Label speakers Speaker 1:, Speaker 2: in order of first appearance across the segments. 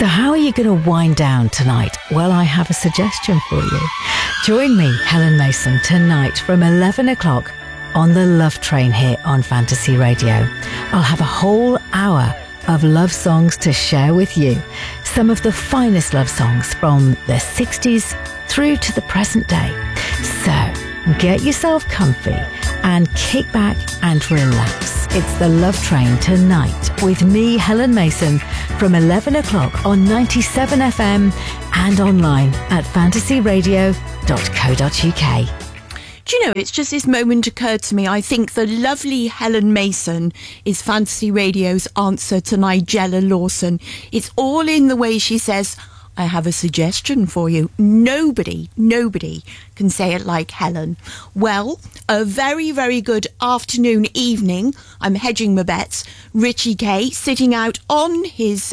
Speaker 1: So how are you going to wind down tonight? Well, I have a suggestion for you. Join me, Helen Mason, tonight from 11 o'clock on the Love Train here on Fantasy Radio. I'll have a whole hour of love songs to share with you. Some of the finest love songs from the 60s through to the present day. So get yourself comfy and kick back and relax. It's the Love Train tonight with me, Helen Mason, from 11 o'clock on 97 FM and online at fantasyradio.co.uk.
Speaker 2: Do you know, it's just this moment occurred to me. I think the lovely Helen Mason is Fantasy Radio's answer to Nigella Lawson. It's all in the way she says, I have a suggestion for you. Nobody can say it like Helen. Well, a very, very good afternoon, evening. I'm hedging my bets. Richie Kay sitting out on his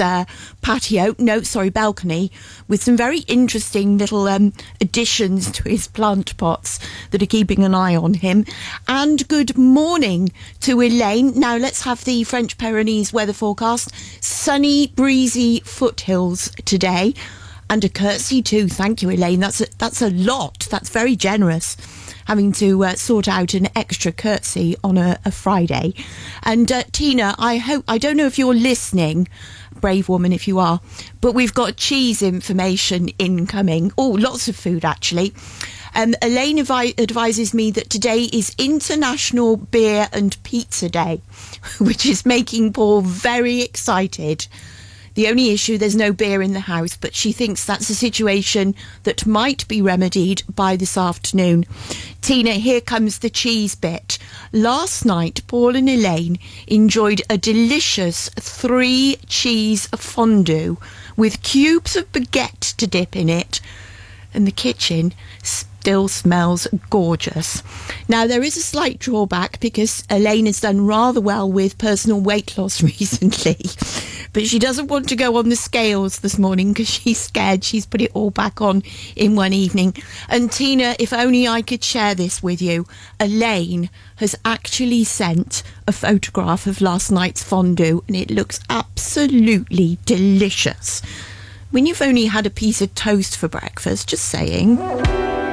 Speaker 2: balcony with some very interesting little additions to his plant pots that are keeping an eye on him. And good morning to Elaine. Now let's have the French Pyrenees weather forecast. Sunny, breezy foothills today. And a curtsy too. Thank you, Elaine. That's a lot. That's very generous, having to sort out an extra curtsy on a Friday. And Tina, I don't know if you're listening, brave woman if you are, but we've got cheese information incoming. Oh, lots of food actually. Elaine advises me that today is International Beer and Pizza Day, which is making Paul very excited. The only issue, there's no beer in the house, but she thinks that's a situation that might be remedied by this afternoon. Tina, here comes the cheese bit. Last night, Paul and Elaine enjoyed a delicious 3-cheese fondue with cubes of baguette to dip in it, and the kitchen still smells gorgeous. Now, there is a slight drawback because Elaine has done rather well with personal weight loss recently, but she doesn't want to go on the scales this morning because she's scared she's put it all back on in one evening. And Tina, if only I could share this with you, Elaine has actually sent a photograph of last night's fondue and it looks absolutely delicious. When you've only had a piece of toast for breakfast, just saying.